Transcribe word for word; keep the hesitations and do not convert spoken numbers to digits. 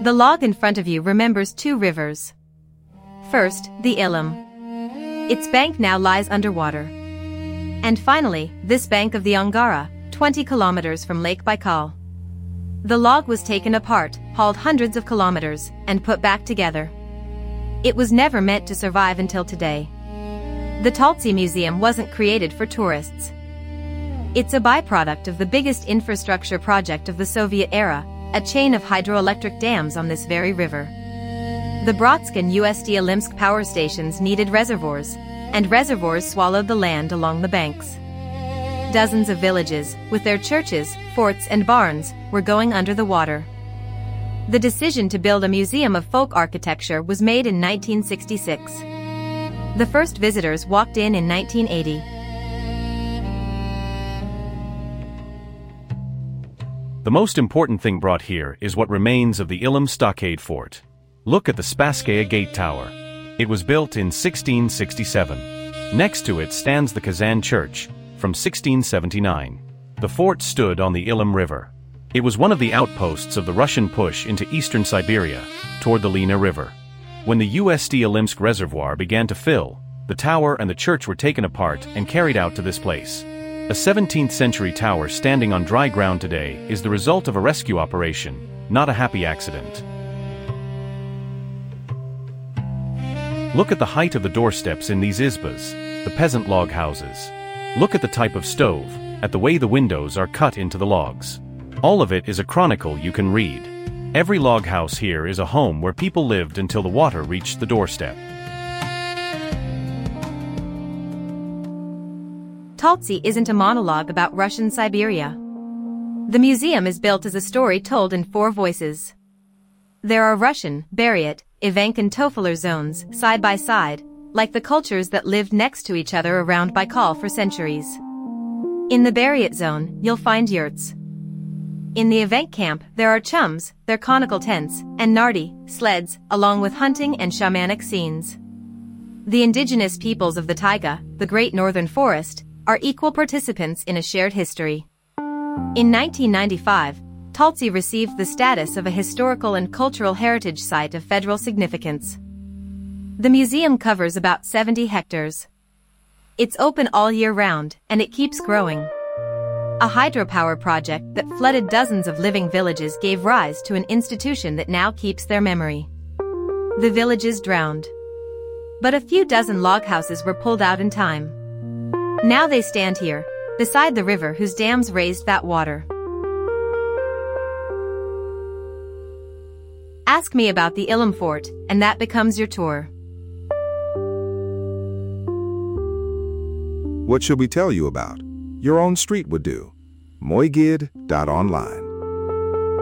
The log in front of you remembers two rivers. First, the Ilim. Its bank now lies underwater. And finally, this bank of the Angara, twenty kilometers from Lake Baikal. The log was taken apart, hauled hundreds of kilometers, and put back together. It was never meant to survive until today. The Taltsi Museum wasn't created for tourists. It's a byproduct of the biggest infrastructure project of the Soviet era, a chain of hydroelectric dams on this very river. The Bratsk and U S D Ilimsk power stations needed reservoirs, and reservoirs swallowed the land along the banks. Dozens of villages, with their churches, forts and barns, were going under the water. The decision to build a museum of folk architecture was made in nineteen sixty-six. The first visitors walked in in nineteen eighty. The most important thing brought here is what remains of the Ilim Stockade Fort. Look at the Spasskaya Gate Tower. It was built in sixteen sixty-seven. Next to it stands the Kazan Church, from sixteen seventy-nine. The fort stood on the Ilim River. It was one of the outposts of the Russian push into eastern Siberia, toward the Lena River. When the U S D Ilimsk reservoir began to fill, the tower and the church were taken apart and carried out to this place. A seventeenth century tower standing on dry ground today is the result of a rescue operation, not a happy accident. Look at the height of the doorsteps in these izbas, the peasant log houses. Look at the type of stove, at the way the windows are cut into the logs. All of it is a chronicle you can read. Every log house here is a home where people lived until the water reached the doorstep. Taltsi isn't a monologue about Russian Siberia. The museum is built as a story told in four voices. There are Russian, Buryat, Evenk and Tofeler zones, side by side, like the cultures that lived next to each other around Baikal for centuries. In the Buryat zone, you'll find yurts. In the Evenk camp, there are chums, their conical tents, and nardi, sleds, along with hunting and shamanic scenes. The indigenous peoples of the taiga, the Great Northern Forest, are equal participants in a shared history. In nineteen ninety-five, Taltsi received the status of a historical and cultural heritage site of federal significance. The museum covers about seventy hectares. It's open all year round, and it keeps growing. A hydropower project that flooded dozens of living villages gave rise to an institution that now keeps their memory. The villages drowned. But a few dozen log houses were pulled out in time. Now they stand here, beside the river whose dams raised that water. Ask me about the Ilim Fort, and that becomes your tour. What should we tell you about? Your own street would do. moigid dot online